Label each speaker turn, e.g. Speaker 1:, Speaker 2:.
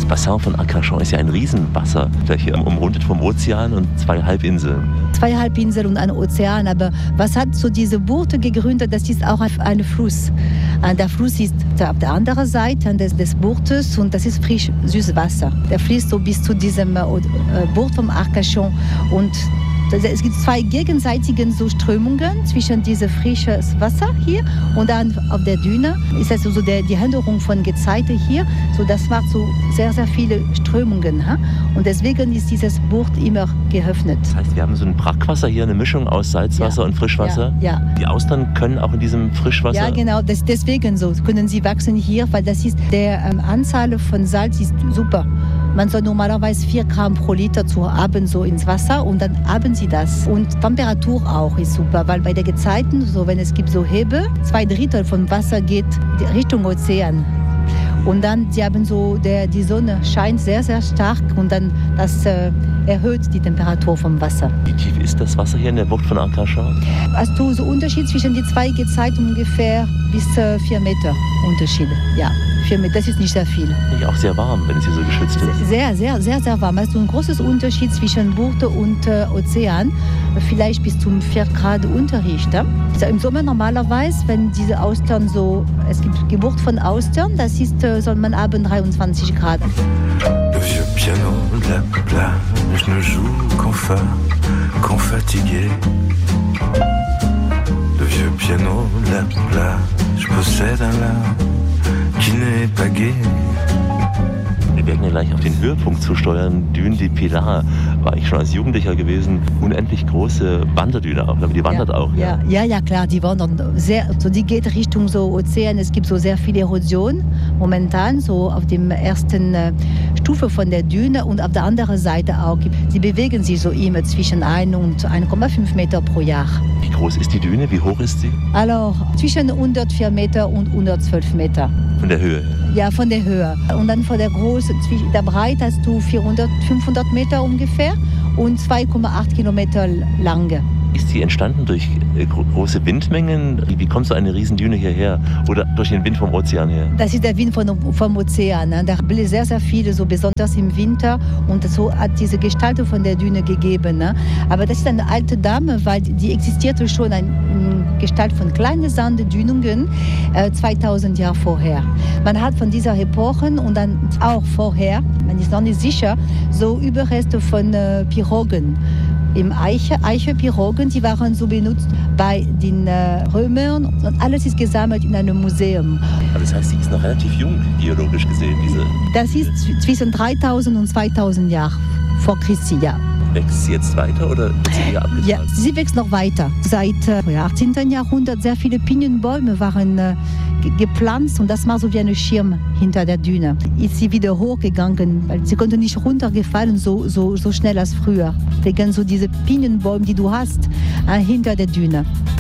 Speaker 1: Bassin von Arcachon ist ja ein Riesenwasserfläche, umrundet vom Ozean und 2 Halbinseln.
Speaker 2: 2 Halbinseln und ein Ozean, aber was hat so diese Bucht gegründet? Das ist auch ein Fluss. Der Fluss ist auf der anderen Seite des Buchtes und das ist frisch Süßwasser. Der fließt so bis zu diesem Bucht vom Arcachon und es gibt 2 gegenseitige so Strömungen zwischen diesem frischen Wasser hier und dann auf der Düne ist also so die Änderung von Gezeiten hier. So, das macht so sehr, sehr viele Strömungen. Und deswegen ist dieses Bucht immer geöffnet.
Speaker 1: Das heißt, wir haben so ein Brackwasser hier, eine Mischung aus Salzwasser und Frischwasser.
Speaker 2: Ja.
Speaker 1: Die Austern können auch in diesem Frischwasser...
Speaker 2: Ja, genau. Deswegen so können sie wachsen hier, weil das ist der Anzahl von Salz ist super. Man soll normalerweise 4 Gramm pro Liter zu haben so ins Wasser und dann haben sie das. Und Temperatur auch ist super, weil bei den Gezeiten, so wenn es gibt so Hebel, 2/3 vom Wasser geht Richtung Ozean. Und dann, sie haben so, die Sonne scheint sehr, sehr stark und dann das erhöht die Temperatur vom Wasser.
Speaker 1: Wie tief ist das Wasser hier in der Bucht von Arcachon?
Speaker 2: Hast du so Unterschied zwischen die 2 Gezeiten ungefähr bis 4 Meter Unterschied, ja. 4 Meter, das ist nicht sehr viel.
Speaker 1: Nicht auch sehr warm, wenn es hier so geschützt ist.
Speaker 2: Sehr, sehr, sehr, sehr warm. Also ein großes Unterschied zwischen Bucht und Ozean, vielleicht bis zum 4 Grad Unterricht. Also im Sommer normalerweise, wenn diese Austern so, es gibt Geburt von Austern, das ist, soll man haben 23 Grad.
Speaker 3: Le vieux piano de la plage ne joue qu'en fatigué. Le vieux piano de la plage possède un âme qui n'est pas gai.
Speaker 1: Wir werden ja gleich auf den Höhepunkt zusteuern. Dune de Pilar war ich schon als Jugendlicher gewesen. Unendlich große Wanderdüne auch. Aber die wandert auch.
Speaker 2: Ja, klar. Die wandern sehr. So, die geht Richtung so Ozean. Es gibt so sehr viel Erosion momentan, so auf dem ersten Stufe von der Düne und auf der anderen Seite auch. Sie bewegen sich so immer zwischen 1 und 1,5 Meter pro Jahr.
Speaker 1: Wie groß ist die Düne? Wie hoch ist sie?
Speaker 2: Also zwischen 104 Meter und 112 Meter.
Speaker 1: Von der Höhe?
Speaker 2: Ja, von der Höhe. Und dann von der Größe, der Breite hast du 500 Meter ungefähr und 2,8 Kilometer lange.
Speaker 1: Ist sie entstanden durch große Windmengen? Wie kommt so eine Riesendüne hierher? Oder durch den Wind vom Ozean her?
Speaker 2: Das ist der Wind vom Ozean. Da bläst sehr, sehr viel, so besonders im Winter. Und so hat diese Gestaltung von der Düne gegeben. Aber das ist eine alte Dame, weil die existierte schon in Gestalt von kleinen Sanddünungen 2000 Jahre vorher. Man hat von dieser Epoche und dann auch vorher, man ist noch nicht sicher, so Überreste von Pirogen. Im Eiche-Pirogen, die waren so benutzt bei den Römern und alles ist gesammelt in einem Museum.
Speaker 1: Aber das heißt, sie ist noch relativ jung, geologisch gesehen, diese...
Speaker 2: Das ist zwischen 3000 und 2000 Jahren vor Christi, ja.
Speaker 1: Wächst sie jetzt weiter oder wird sie wieder abgetragen?
Speaker 2: Ja, sie wächst noch weiter. Seit 18. Jahrhundert sehr viele Pinienbäume waren gepflanzt und das war so wie ein Schirm hinter der Düne. Ist sie wieder hochgegangen, weil sie konnte nicht runtergefallen so schnell als früher. Wegen so diese Pinienbäume, die du hast, hinter der Düne.